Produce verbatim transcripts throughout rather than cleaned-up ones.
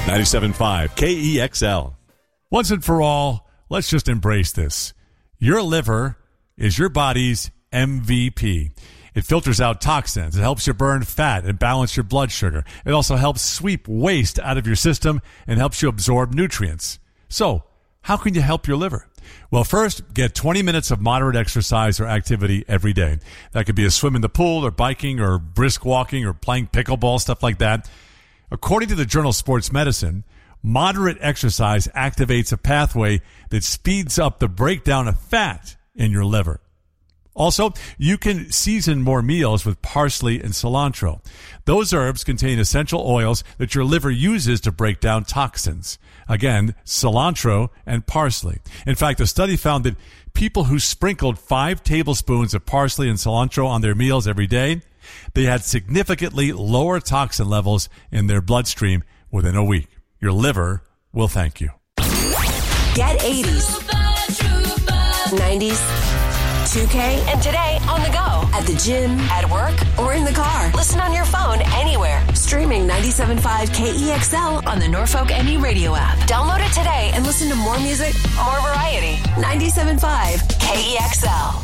ninety-seven point five K E X L. Once and for all, let's just embrace this. Your liver is your body's M V P. It filters out toxins. It helps you burn fat and balance your blood sugar. It also helps sweep waste out of your system and helps you absorb nutrients. So, how can you help your liver? Well, first, get twenty minutes of moderate exercise or activity every day. That could be a swim in the pool or biking or brisk walking or playing pickleball, stuff like that. According to the journal Sports Medicine, moderate exercise activates a pathway that speeds up the breakdown of fat in your liver. Also, you can season more meals with parsley and cilantro. Those herbs contain essential oils that your liver uses to break down toxins. Again, cilantro and parsley. In fact, a study found that people who sprinkled five tablespoons of parsley and cilantro on their meals every day, they had significantly lower toxin levels in their bloodstream within a week. Your liver will thank you. Get eighties, nineties, two K, and today on the go. At the gym, at work, or in the car. Listen on your phone anywhere. Streaming ninety-seven point five K E X L on the Norfolk Any Radio app. Download it today and listen to more music, more variety. ninety-seven point five K E X L.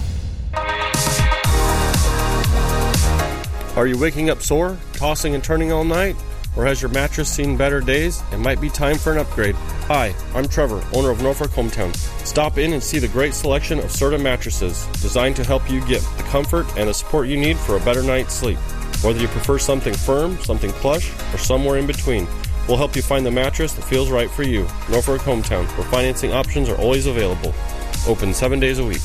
Are you waking up sore, tossing and turning all night? Or has your mattress seen better days? It might be time for an upgrade. Hi, I'm Trevor, owner of Norfolk Hometown. Stop in and see the great selection of Serta mattresses, designed to help you get the comfort and the support you need for a better night's sleep. Whether you prefer something firm, something plush, or somewhere in between, we'll help you find the mattress that feels right for you. Norfolk Hometown, where financing options are always available. Open seven days a week.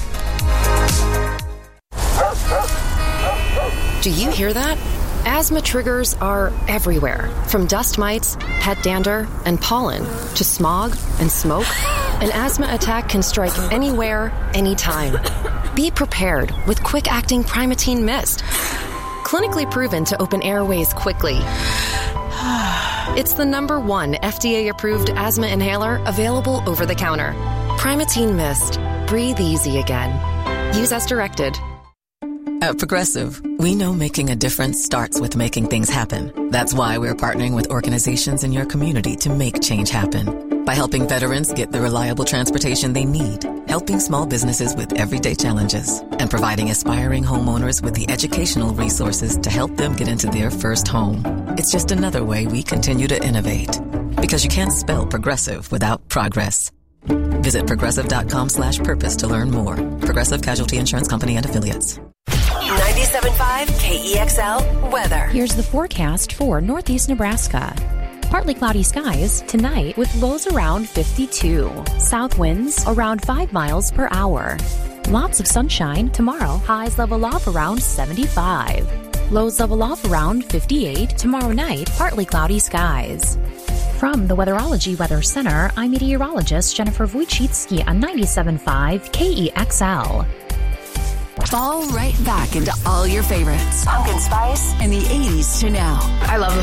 Do you hear that? Asthma triggers are everywhere, from dust mites, pet dander, and pollen, to smog and smoke. An asthma attack can strike anywhere, anytime. Be prepared with quick-acting Primatene Mist. Clinically proven to open airways quickly. It's the number one F D A-approved asthma inhaler available over the counter. Primatene Mist. Breathe easy again. Use as directed. At Progressive, we know making a difference starts with making things happen. That's why we're partnering with organizations in your community to make change happen. By helping veterans get the reliable transportation they need, helping small businesses with everyday challenges, and providing aspiring homeowners with the educational resources to help them get into their first home. It's just another way we continue to innovate. Because you can't spell progressive without progress. Visit progressive.com slash purpose to learn more. Progressive Casualty Insurance Company and Affiliates. ninety-seven point five K E X L weather. Here's the forecast for Northeast Nebraska. Partly cloudy skies tonight with lows around fifty-two. South winds around five miles per hour. Lots of sunshine tomorrow. Highs level off around seventy-five. Lows level off around fifty-eight. Tomorrow night, partly cloudy skies. From the Weatherology Weather Center, I'm meteorologist Jennifer Wojcicki on ninety-seven point five K E X L. Fall right back into all your favorites. Pumpkin spice and the eighties to now. I love